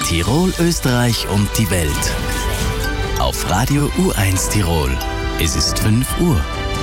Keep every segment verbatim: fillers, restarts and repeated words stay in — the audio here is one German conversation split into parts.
Tirol, Österreich und die Welt. Auf Radio U eins Tirol. Es ist fünf Uhr.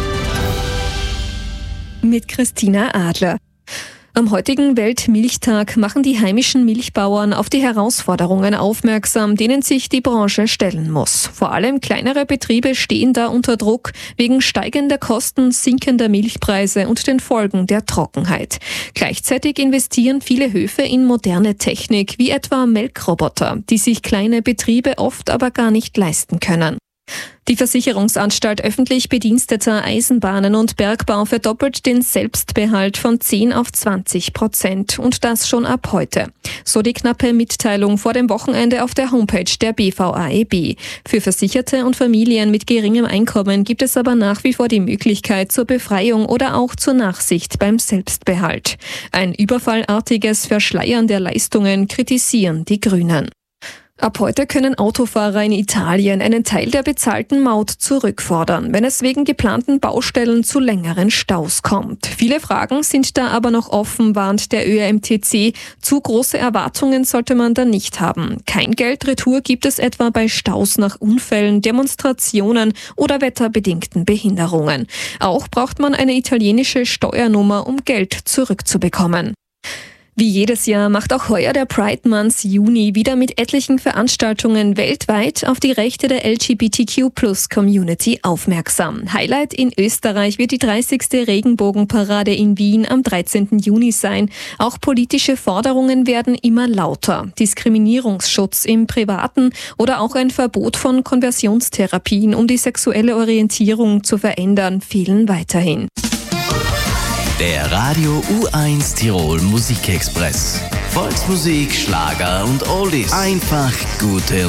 Mit Christina Adler. Am heutigen Weltmilchtag machen die heimischen Milchbauern auf die Herausforderungen aufmerksam, denen sich die Branche stellen muss. Vor allem kleinere Betriebe stehen da unter Druck wegen steigender Kosten, sinkender Milchpreise und den Folgen der Trockenheit. Gleichzeitig investieren viele Höfe in moderne Technik, wie etwa Melkroboter, die sich kleine Betriebe oft aber gar nicht leisten können. Die Versicherungsanstalt öffentlich bediensteter Eisenbahnen und Bergbau verdoppelt den Selbstbehalt von zehn auf zwanzig Prozent und das schon ab heute. So die knappe Mitteilung vor dem Wochenende auf der Homepage der B V A E B. Für Versicherte und Familien mit geringem Einkommen gibt es aber nach wie vor die Möglichkeit zur Befreiung oder auch zur Nachsicht beim Selbstbehalt. Ein überfallartiges Verschleiern der Leistungen kritisieren die Grünen. Ab heute können Autofahrer in Italien einen Teil der bezahlten Maut zurückfordern, wenn es wegen geplanten Baustellen zu längeren Staus kommt. Viele Fragen sind da aber noch offen, warnt der Ö R M T C. Zu große Erwartungen sollte man da nicht haben. Kein Geld retour gibt es etwa bei Staus nach Unfällen, Demonstrationen oder wetterbedingten Behinderungen. Auch braucht man eine italienische Steuernummer, um Geld zurückzubekommen. Wie jedes Jahr macht auch heuer der Pride Month Juni wieder mit etlichen Veranstaltungen weltweit auf die Rechte der L G B T Q Plus Community aufmerksam. Highlight in Österreich wird die dreißigste Regenbogenparade in Wien am dreizehnten Juni sein. Auch politische Forderungen werden immer lauter. Diskriminierungsschutz im Privaten oder auch ein Verbot von Konversionstherapien, um die sexuelle Orientierung zu verändern, fehlen weiterhin. Der Radio U eins Tirol Musikexpress. Volksmusik, Schlager und Oldies. Einfach gute